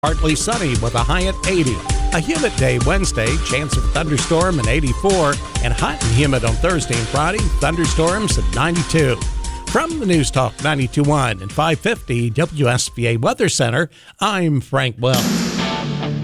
Partly sunny with a high at 80. A humid day Wednesday, chance of thunderstorm at 84. And hot and humid on Thursday and Friday, thunderstorms at 92. From the News Talk 92.1 and 550 WSVA Weather Center, I'm Frank Wells.